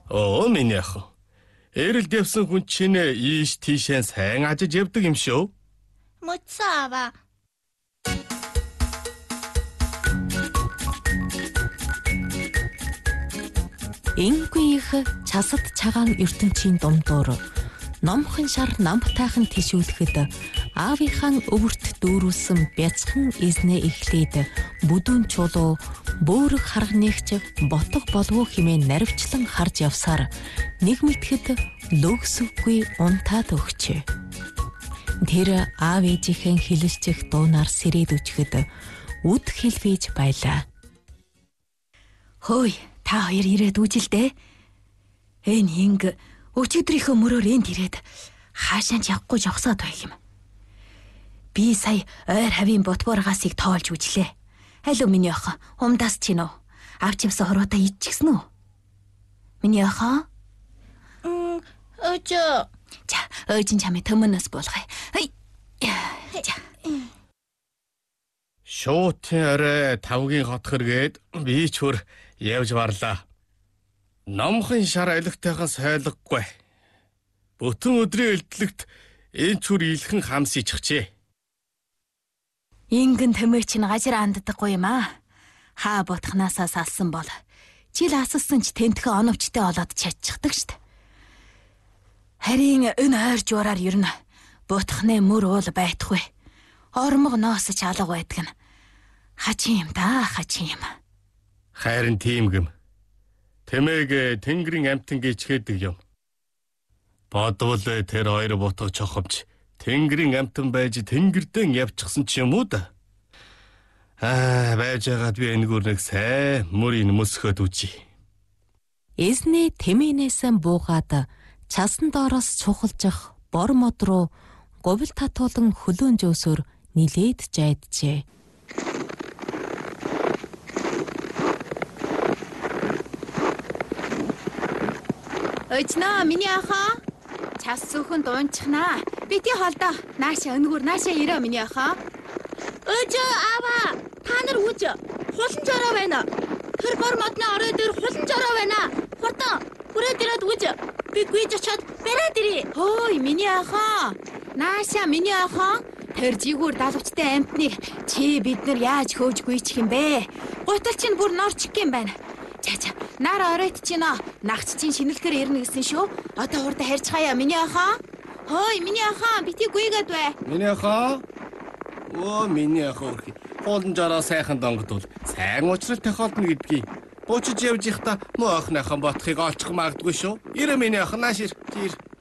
Оо миний ах. Эрэлд явсан хүн чинь ийш тийшээ сайн ажиж явдаг юм шүү. Мөцсөн аваа. Ингүй их часад цагаан ертөнцийн дундуур номхон шар намтайхан тишүүлэхэд аавынхаа өвөрт дүүрүүлсэн бяцхан эзнээ эхлээд бүдүүн чулуу бөөрөг харганигч ботго болов хэмээн наривчлан харж явсаар нэг мэтгэд лөгсөвгүй унтаад өгчээ. Тэр аав ээжийнхэн хилэлцэх дуунаар сэрээд өчгөд үд хэлвэж байлаа. Хөөе, та хоёр ирээд үжилдээ. Энэ хинг өчигдрийнхөө мөрөөр энд ирээд хаашаа ч явахгүй жогсоод байх юм. Би сая ойр хавийн ботборгасыг тоолж үжлээ. Алуу миний охин, умдаас чинь үү? Авч явсан хороотоо идчихсэн үү? Миний охин? Өчөө. За, өөжин чамээ төмөнөөс болгоё. За. Шуутын орой тавгийн хотхоргээд би ч хөр явж барлаа. Номхон шар алигтайхан сойлгохгүй. Бүтэн өдрийн элдлэгт энэ чүр илхэн хамсийчихжээ. Ингэн тэмээ чинь гажир анддаггүй юм аа. Хаа ботхнаасаа салсан бол жил асалсан ч тентхэн оновчтой болоод чадчихдаг штт. Харин энэ ойр жуураар ер нь ботхны мөр уул байтгүй. Ормог ноос ч алга байдаг нь. Хачин юм да, хачин юм. Хайрын тийм гэм. Тэмээг тэнгэрийн амтан гिचгээдэг юм. Бодвол тэр хоёр бутга чохомч тэнгэрийн амтан байж тэнгэрдэн явчихсан ч юм уу да. Байж байгаад би энэгээр нэг сайн мөрийг мөсгөөд үжи. Эзнээ тэмээнээс буугаад часан доороос цухалжих бор мод руу говьл татуулан хөлөөн жөөсөөр нилээд жайджээ. Өчнөө миний ахаа час сүхэн дуунчихнаа. Бити холдоо. Нааша өнгөр нааша ирээ миний ахаа. Өчөө аваа. Та нар үж. Хулан жороо байна. Тэр бор модны орой дээр хулан жороо байна. Хурдан хүрээд ирээд үж. Би гүйж очоод бариад ирээ. Хөөе миний ахаа. Нааша миний ахаа. Тэр жигүүр далавчтай амтныг чи бид нар яаж хөөж гүйчих юм бэ? Гутал чинь бүр норчих юм байна. За нар оройт чинь нагч чинь шинэлгээр ирнэ гэсэн шүү. Одоо хурдан харьж хаяа миний ахаа. Хөөе миний ахаа бити гүйгээд бай. Миний ахаа. Оо миний ахаа. Хулан жороо сайхан донгодвол сайн уучрал тохиолдно гэдгийг. Буучиж явж ихта муу охиныхон ботхыг олчих магадгүй шүү. Ирээ миний охин нааш ир.